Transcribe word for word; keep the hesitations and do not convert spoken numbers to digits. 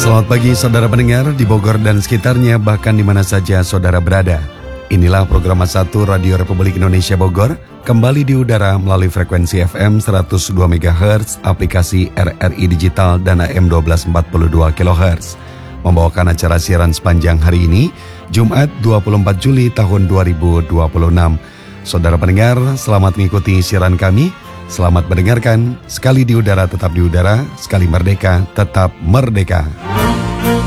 Selamat pagi saudara pendengar di Bogor dan sekitarnya, bahkan di mana saja saudara berada. Inilah program satu Radio Republik Indonesia Bogor, kembali di udara melalui frekuensi F M seratus dua megahertz, aplikasi R R I Digital dan A M dua belas empat puluh dua kilohertz. Membawakan acara siaran sepanjang hari ini, Jumat dua puluh empat Juli tahun dua ribu dua puluh enam. Saudara pendengar, selamat mengikuti siaran kami. Selamat mendengarkan. Sekali di udara tetap di udara, sekali merdeka tetap merdeka.